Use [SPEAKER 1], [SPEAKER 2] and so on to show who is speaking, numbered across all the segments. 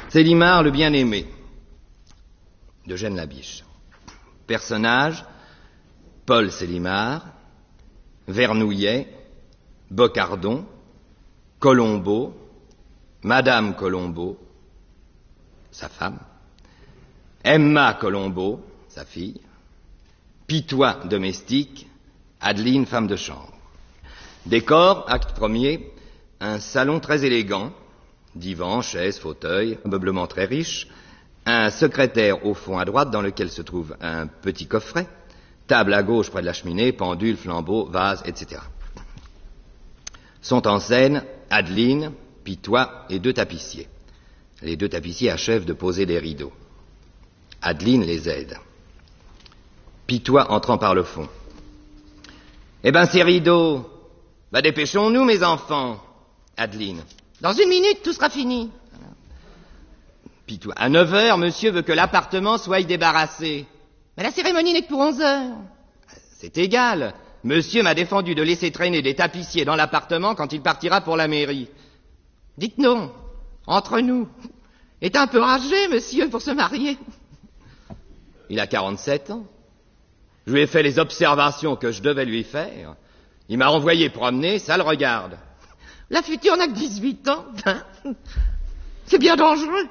[SPEAKER 1] Célimare le bien-aimé, d'Eugène Labiche. Personnage, Paul Célimare, Vernouillet, Bocardon, Colombo, Madame Colombo, sa femme, Emma Colombo, sa fille, Pitois domestique, Adeline femme de chambre. Décor, acte premier, un salon très élégant, divan, chaises, fauteuil, meublement très riche, un secrétaire au fond à droite dans lequel se trouve un petit coffret, table à gauche près de la cheminée, pendule, flambeau, vase, etc. Sont en scène Adeline, Pitois et 2 tapissiers. Les 2 tapissiers achèvent de poser des rideaux. Adeline les aide. Pitois entrant par le fond. Eh ben, ces rideaux, dépêchons-nous, mes enfants. Adeline.
[SPEAKER 2] Dans 1 minute, tout sera fini.
[SPEAKER 1] Pitois. À 9 heures, monsieur veut que l'appartement soit débarrassé.
[SPEAKER 2] Mais la cérémonie n'est que pour 11 heures.
[SPEAKER 1] C'est égal. Monsieur m'a défendu de laisser traîner des tapissiers dans l'appartement quand il partira pour la mairie.
[SPEAKER 2] Dites non, entre nous. Est un peu âgé, monsieur, pour se marier.
[SPEAKER 1] Il a 47 ans. Je lui ai fait les observations que je devais lui faire. Il m'a renvoyé promener, ça le regarde.
[SPEAKER 2] La future n'a que 18 ans. C'est bien dangereux.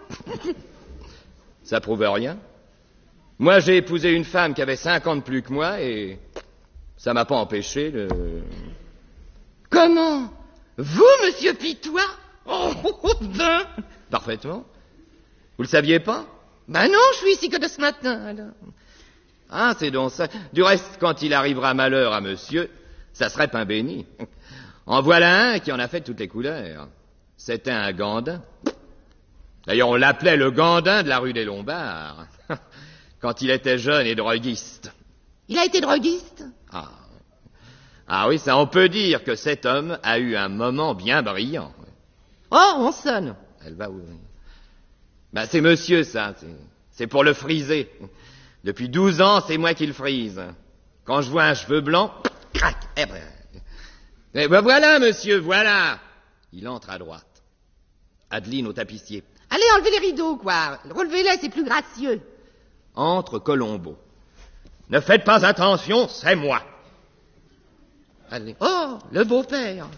[SPEAKER 1] Ça prouve rien. Moi, j'ai épousé une femme qui avait 5 ans de plus que moi et ça m'a pas empêché de...
[SPEAKER 2] Comment? Vous, monsieur Pitois? Oh, ben.
[SPEAKER 1] Parfaitement. Vous le saviez pas?
[SPEAKER 2] Ben non, je suis ici que de ce matin, alors.
[SPEAKER 1] Ah, c'est donc ça. Du reste, quand il arrivera malheur à monsieur, ça serait pain béni. En voilà un qui en a fait toutes les couleurs. C'était un gandin. D'ailleurs, on l'appelait le gandin de la rue des Lombards. Quand il était jeune et droguiste.
[SPEAKER 2] Il a été droguiste?
[SPEAKER 1] Ah oui, ça on peut dire que cet homme a eu un moment bien brillant.
[SPEAKER 2] Oh, on sonne.
[SPEAKER 1] Elle va ouvrir. C'est monsieur, ça. C'est pour le friser. Depuis 12 ans, c'est moi qui le frise. Quand je vois un cheveu blanc, crac. Eh ben voilà, monsieur, voilà. Il entre à droite. Adeline au tapissier.
[SPEAKER 2] Allez, enlevez les rideaux, quoi. Relevez-les, c'est plus gracieux.
[SPEAKER 1] Entre Colombo. Ne faites pas attention, c'est moi. Allez.
[SPEAKER 2] Oh, le beau-père.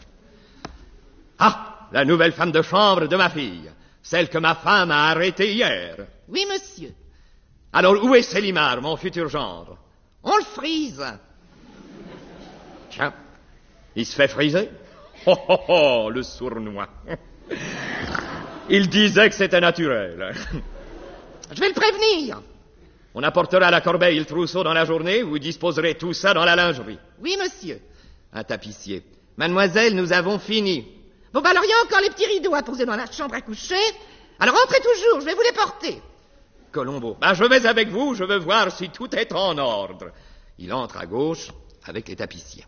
[SPEAKER 1] Ah, la nouvelle femme de chambre de ma fille. Celle que ma femme a arrêtée hier.
[SPEAKER 2] Oui, monsieur.
[SPEAKER 1] Alors, où est Célimare, mon futur gendre?
[SPEAKER 2] On le frise.
[SPEAKER 1] Tiens, il se fait friser? Oh, oh, oh, le sournois. Il disait que c'était naturel.
[SPEAKER 2] Je vais le prévenir.
[SPEAKER 1] On apportera la corbeille et le trousseau dans la journée, vous disposerez tout ça dans la lingerie.
[SPEAKER 2] Oui, monsieur.
[SPEAKER 1] Un tapissier. Mademoiselle, nous avons fini.
[SPEAKER 2] Bon, alors il y a encore les petits rideaux à poser dans la chambre à coucher. Alors entrez toujours, je vais vous les porter.
[SPEAKER 1] Colombo. Je vais avec vous, je veux voir si tout est en ordre. Il entre à gauche avec les tapissiers.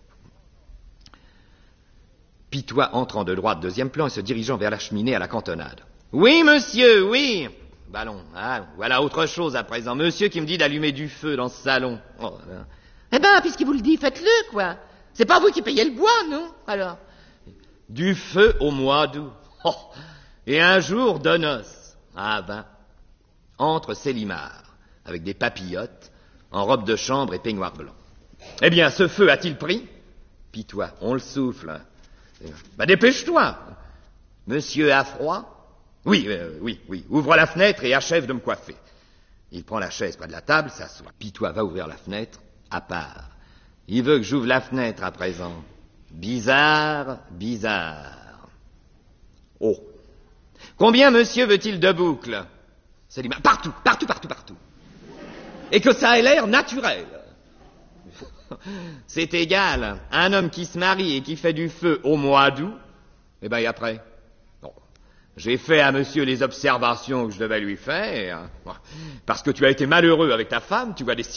[SPEAKER 1] Pitois entrant de droite, 2e plan, et se dirigeant vers la cheminée à la cantonade. Oui, monsieur, oui. Ballon, voilà autre chose à présent. Monsieur qui me dit d'allumer du feu dans ce salon. Oh,
[SPEAKER 2] eh ben, puisqu'il vous le dit, faites-le, quoi. C'est pas vous qui payez le bois, non? Alors.
[SPEAKER 1] Du feu au mois d'août. Oh, et un jour de noces. Entre Célimare, avec des papillotes, en robe de chambre et peignoir blanc. Eh bien, ce feu a-t-il pris? Pitois, on le souffle. Dépêche-toi. Monsieur a froid? Oui, ouvre la fenêtre et achève de me coiffer. Il prend la chaise près de la table, s'assoit. Pitois va ouvrir la fenêtre, à part. Il veut que j'ouvre la fenêtre à présent. Bizarre. Oh. Combien monsieur veut-il de boucles? Célimare. Partout. Et que ça ait l'air naturel. C'est égal. Un homme qui se marie et qui fait du feu au mois d'août, et après. Bon. J'ai fait à monsieur les observations que je devais lui faire. Parce que tu as été malheureux avec ta femme, tu vois des